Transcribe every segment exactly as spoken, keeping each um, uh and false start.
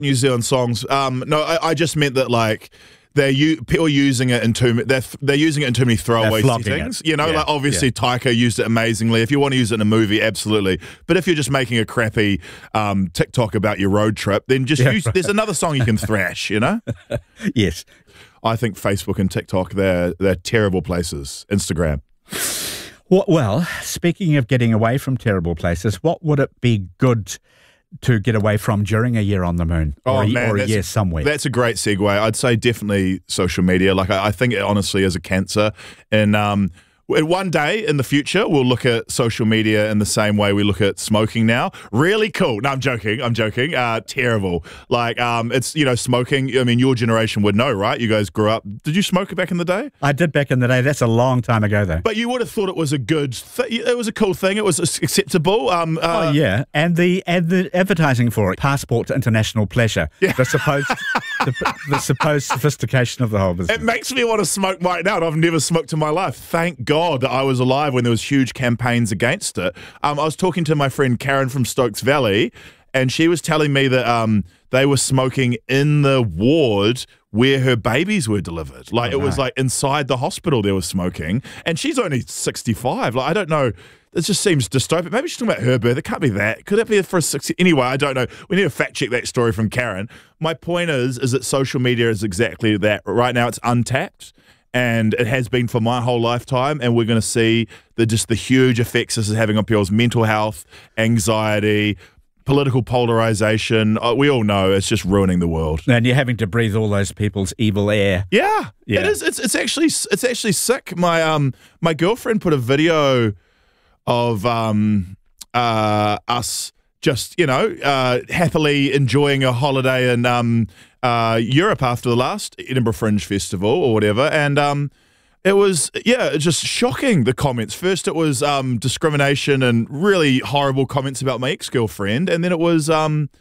New Zealand songs. Um, no, I, I just meant that like they're you people are using it in too they're they're using it in too many throwaway settings. It. You know, yeah, like obviously yeah. Taika used it amazingly. If you want to use it in a movie, absolutely. But if you're just making a crappy um, TikTok about your road trip, then just yeah, use. Right. There's another song you can thrash. You know. Yes. I think Facebook and TikTok they're they're terrible places. Instagram. Well, well, speaking of getting away from terrible places, what would it be good to get away from during a year on the moon or, oh, a, man, or a year somewhere? That's a great segue. I'd say definitely social media. Like I, I think it honestly is a cancer. And um, one day in the future, we'll look at social media in the same way we look at smoking now. Really cool. No, I'm joking. I'm joking. Uh, terrible. Like um, it's, you know, smoking. I mean, your generation would know, right? You guys grew up. Did you smoke back in the day? I did back in the day. That's a long time ago, though. But you would have thought it was a good thing. It was a cool thing. It was acceptable. Um, uh, oh, yeah. And the, and the advertising for it, passport to international pleasure. Yeah. The supposed, the, the supposed sophistication of the whole business. It makes me want to smoke right now. And I've never smoked in my life. Thank God that I was alive when there was huge campaigns against it. Um, I was talking to my friend Karen from Stokes Valley, and she was telling me that um, they were smoking in the ward where her babies were delivered. Like, oh, it was no. like inside the hospital they were smoking, and she's only sixty-five. Like, I don't know. It just seems dystopic. Maybe she's talking about her birth. It can't be that. Could it be for a sixty? Anyway, I don't know. We need to fact check that story from Karen. My point is, is that social media is exactly that. Right now, it's untapped. And it has been for my whole lifetime, and we're going to see the just the huge effects this is having on people's mental health, anxiety, political polarization. Uh, we all know it's just ruining the world. And you're having to breathe all those people's evil air. Yeah, yeah. It is. It's it's actually it's actually sick. My um my girlfriend put a video of um uh us just you know uh, happily enjoying a holiday in um. Uh, Europe after the last Edinburgh Fringe Festival or whatever, and um, it was, yeah, it's just shocking, the comments. First it was um, discrimination and really horrible comments about my ex-girlfriend, and then it was um,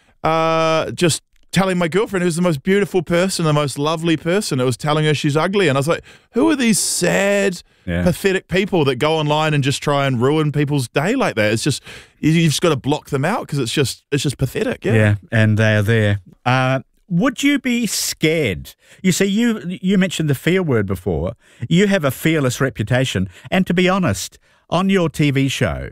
uh, just telling my girlfriend, who's the most beautiful person, the most lovely person, it was telling her she's ugly, and I was like, who are these sad, yeah. pathetic people that go online and just try and ruin people's day like that? It's just, you've just got to block them out because it's just, it's just pathetic. Yeah, yeah, and they're there. Uh, Would you be scared? You see, you you mentioned the fear word before. You have a fearless reputation. And to be honest, on your T V show,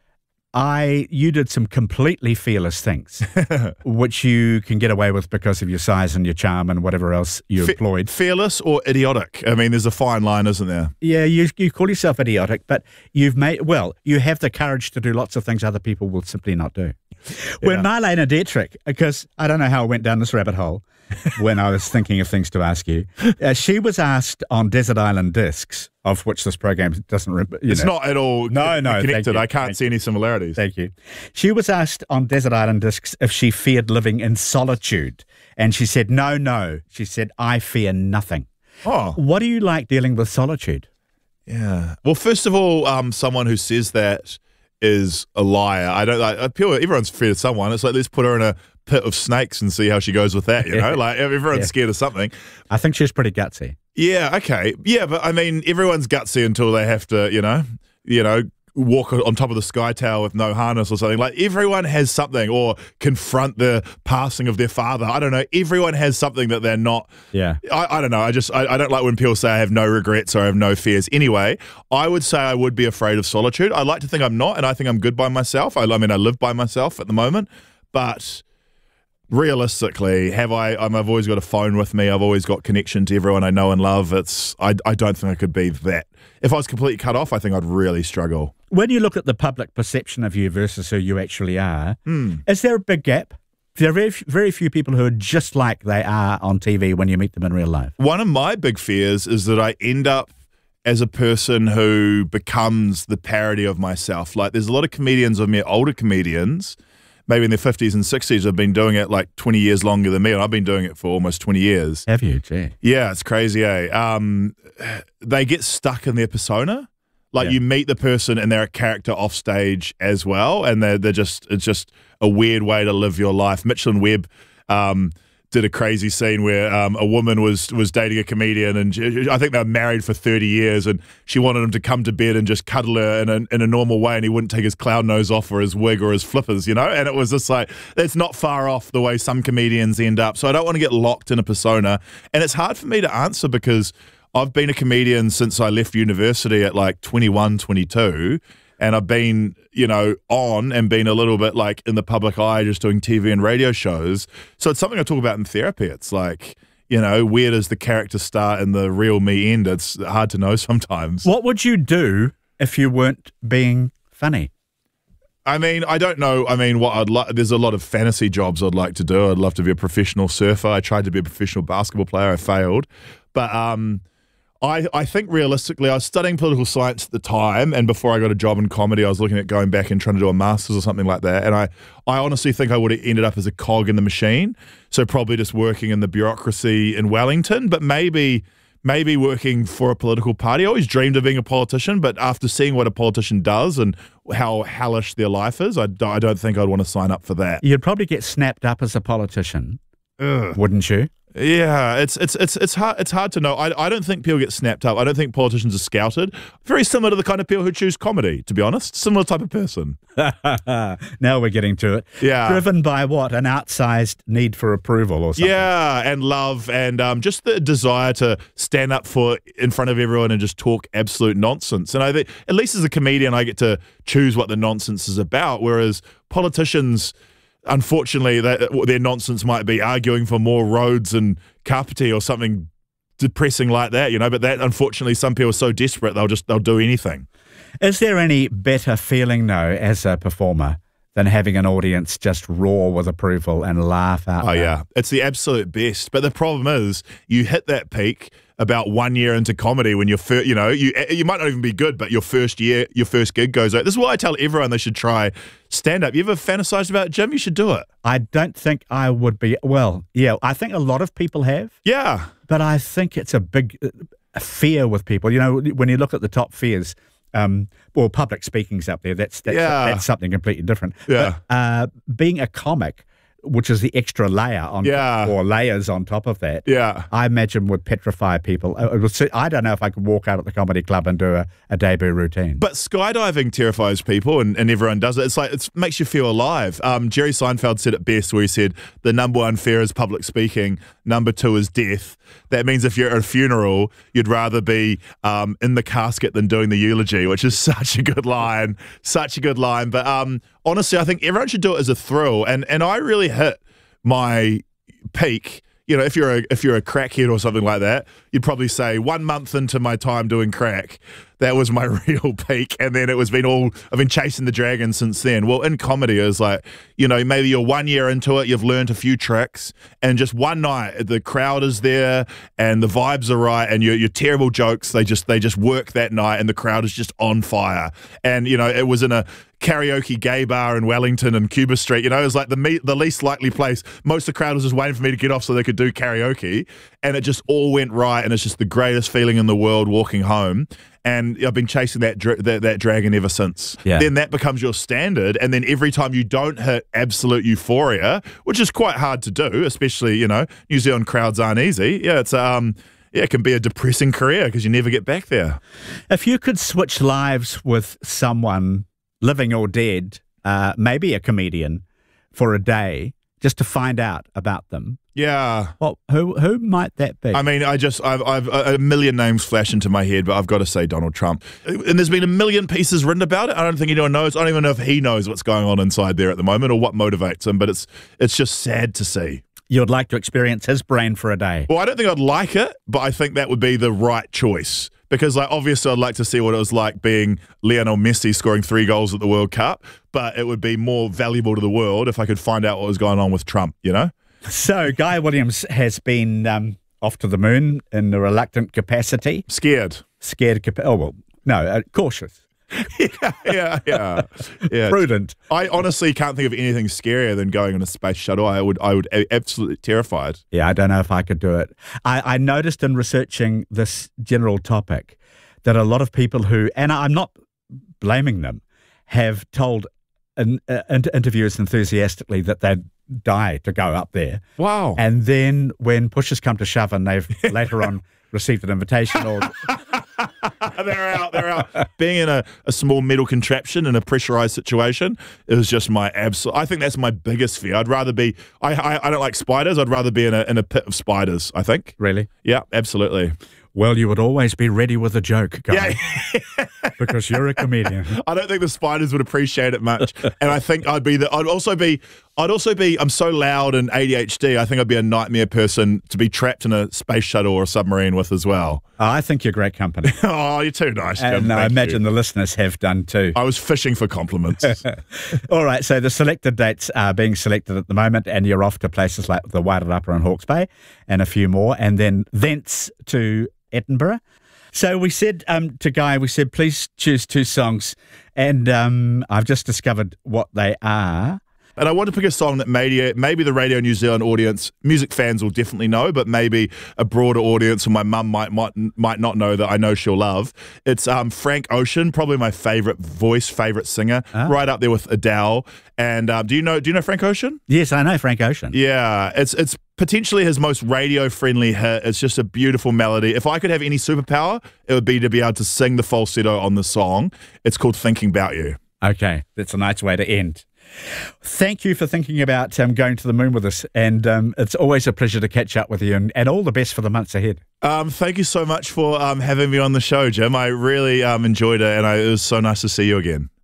I you did some completely fearless things, which you can get away with because of your size and your charm and whatever else you Fe employed. Fearless or idiotic? I mean, there's a fine line, isn't there? Yeah, you, you call yourself idiotic, but you've made, well, you have the courage to do lots of things other people will simply not do. Yeah. When Marlene Dietrich, because I don't know how I went down this rabbit hole when I was thinking of things to ask you, uh, she was asked on Desert Island Discs, of which this program doesn't... You it's know. not at all no, no, connected. I can't thank see you. any similarities. Thank you. She was asked on Desert Island Discs if she feared living in solitude, and she said, no, no. She said, I fear nothing. Oh. What do you like dealing with solitude? Yeah. Well, first of all, um, someone who says that is a liar. I don't like people. Everyone's feared of someone. It's like, let's put her in a pit of snakes and see how she goes with that. You know, like everyone's yeah. scared of something. I think she's pretty gutsy. Yeah. Okay. Yeah, but I mean, everyone's gutsy until they have to, you know, you know, walk on top of the Sky Tower with no harness or something. Like everyone has something, or confront the passing of their father. I don't know. Everyone has something that they're not. Yeah. I, I don't know. I just I, I don't like when people say I have no regrets or I have no fears. Anyway, I would say I would be afraid of solitude. I like to think I'm not, and I think I'm good by myself. I, I mean, I live by myself at the moment, but realistically, have I? I'm, I've always got a phone with me. I've always got connection to everyone I know and love. It's I. I don't think I could be that. If I was completely cut off, I think I'd really struggle. When you look at the public perception of you versus who you actually are, mm. is there a big gap? There are very, very few people who are just like they are on T V when you meet them in real life. One of my big fears is that I end up as a person who becomes the parody of myself. Like, there's a lot of comedians, of me, older comedians, maybe in their fifties and sixties, have been doing it like twenty years longer than me, and I've been doing it for almost twenty years. Have you? Gee. Yeah, it's crazy, eh? Um, they get stuck in their persona. Like, yeah. you meet the person and they're a character off stage as well, and they're, they're just, it's just a weird way to live your life. Mitchell and Webb um, did a crazy scene where um, a woman was was dating a comedian, and she, I think they were married for thirty years, and she wanted him to come to bed and just cuddle her in a, in a normal way, and he wouldn't take his clown nose off or his wig or his flippers, you know? And it was just like, that's not far off the way some comedians end up. So I don't want to get locked in a persona. And it's hard for me to answer because I've been a comedian since I left university at like twenty-one, twenty-two. And I've been, you know, on and been a little bit like in the public eye, just doing T V and radio shows. So it's something I talk about in therapy. It's like, you know, where does the character start and the real me end? It's hard to know sometimes. What would you do if you weren't being funny? I mean, I don't know. I mean, what I'd like, there's a lot of fantasy jobs I'd like to do. I'd love to be a professional surfer. I tried to be a professional basketball player. I failed. But, um, I, I think realistically, I was studying political science at the time, and before I got a job in comedy, I was looking at going back and trying to do a master's or something like that. And I, I honestly think I would have ended up as a cog in the machine. So probably just working in the bureaucracy in Wellington, but maybe maybe working for a political party. I always dreamed of being a politician, but after seeing what a politician does and how hellish their life is, I, I don't think I'd want to sign up for that. You'd probably get snapped up as a politician, Ugh. wouldn't you? Yeah, it's it's it's it's hard it's hard to know. I I don't think people get snapped up. I don't think politicians are scouted. Very similar to the kind of people who choose comedy, to be honest. Similar type of person. Now we're getting to it. Yeah. Driven by what? An outsized need for approval or something? Yeah, and love and um, just the desire to stand up for in front of everyone and just talk absolute nonsense. And I think, at least as a comedian, I get to choose what the nonsense is about, whereas politicians, unfortunately, that their nonsense might be arguing for more roads and Kapiti or something depressing like that, you know. But that, unfortunately, some people are so desperate they'll just they'll do anything. Is there any better feeling, though, as a performer than having an audience just roar with approval and laugh out Oh loud? yeah, it's the absolute best. But the problem is, you hit that peak about one year into comedy when you're, fir- you know, you you might not even be good, but your first year, your first gig goes out. This is why I tell everyone they should try stand up. You ever fantasized about it, Jim? You should do it. I don't think I would be. Well, yeah, I think a lot of people have, Yeah, but I think it's a big uh, fear with people. You know, when you look at the top fears, um, well, public speaking's up there. That's that's, Yeah. that's something completely different. Yeah. But, uh, being a comic, which is the extra layer on Yeah. or layers on top of that, yeah. I imagine would petrify people. It would, I don't know if I could walk out at the comedy club and do a, a debut routine. But skydiving terrifies people, and, and everyone does it. It's like it makes you feel alive. Um, Jerry Seinfeld said it best, where he said, the number one fear is public speaking, number two is death. That means if you're at a funeral, you'd rather be um, in the casket than doing the eulogy, which is such a good line, such a good line. But um, honestly, I think everyone should do it as a thrill, and and I really hit my peak. You know, if you're a if you're a crackhead or something like that, you'd probably say one month into my time doing crack, that was my real peak, and then it was been all I've been chasing the dragon since then. Well, in comedy, it's like, you know, maybe you're one year into it, you've learned a few tricks, and just one night the crowd is there and the vibes are right, and your your terrible jokes they just they just work that night, and the crowd is just on fire. And you know, it was in a karaoke gay bar in Wellington and Cuba Street. You know, it was like the me- the least likely place. Most of the crowd was just waiting for me to get off so they could do karaoke, and it just all went right. And it's just the greatest feeling in the world walking home. And I've been chasing that, dra- that that dragon ever since. Yeah. Then that becomes your standard, and then every time you don't hit absolute euphoria, which is quite hard to do, especially, you know, New Zealand crowds aren't easy. Yeah, it's um. Yeah, it can be a depressing career because you never get back there. If you could switch lives with someone, living or dead, uh, maybe a comedian, for a day, just to find out about them, Yeah. well, who who might that be? I mean, I just, I've, I've a million names flash into my head, but I've got to say Donald Trump. And there's been a million pieces written about it. I don't think anyone knows. I don't even know if he knows what's going on inside there at the moment or what motivates him, but it's it's just sad to see. You would like to experience his brain for a day. Well, I don't think I'd like it, but I think that would be the right choice. Because, like, obviously I'd like to see what it was like being Lionel Messi scoring three goals at the World Cup, but it would be more valuable to the world if I could find out what was going on with Trump, you know? So, Guy Williams has been um, off to the moon in a reluctant capacity. Scared. Scared, capa- oh, well, no, uh, cautious. yeah, yeah, yeah. yeah. Prudent. I honestly can't think of anything scarier than going on a space shuttle. I would, I would a- absolutely terrified. Yeah, I don't know if I could do it. I, I noticed in researching this general topic that a lot of people who, and I'm not blaming them, have told in, uh, inter- interviewers enthusiastically that they'd die to go up there. Wow. And then when push has come to shove and they've later on received an invitation or... they're out, they're out. Being in a, a small metal contraption in a pressurized situation, it was just my absolute, I think that's my biggest fear. I'd rather be, I, I, I don't like spiders. I'd rather be in a, in a pit of spiders, I think. Really? Yeah, absolutely. Well, you would always be ready with a joke, guy, Yeah. because you're a comedian. I don't think the spiders would appreciate it much. And I think I'd be the, I'd also be, I'd also be, I'm so loud and A D H D, I think I'd be a nightmare person to be trapped in a space shuttle or a submarine with as well. Oh, I think you're great company. Oh, you're too nice, Jim. And I Thank imagine you. the listeners have done too. I was fishing for compliments. All right, so the selected dates are being selected at the moment, and you're off to places like the Wairarapa and Hawke's Bay and a few more, and then thence to Edinburgh. So we said um, to Guy, we said, please choose two songs, and um, I've just discovered what they are. And I want to pick a song that maybe, maybe the Radio New Zealand audience, music fans will definitely know, but maybe a broader audience, or my mum might, might might not know, that I know she'll love. It's um, Frank Ocean, probably my favourite voice, favourite singer, Ah. right up there with Adele. And um, do you know do you know Frank Ocean? Yes, I know Frank Ocean. Yeah, it's it's potentially his most radio-friendly hit. It's just a beautiful melody. If I could have any superpower, it would be to be able to sing the falsetto on the song. It's called Thinking About You. Okay, that's a nice way to end. Thank you for thinking about um, going to the moon with us, and um, it's always a pleasure to catch up with you, and, and all the best for the months ahead. Um, thank you so much for um, having me on the show, Jim. I really um, enjoyed it, and I, it was so nice to see you again.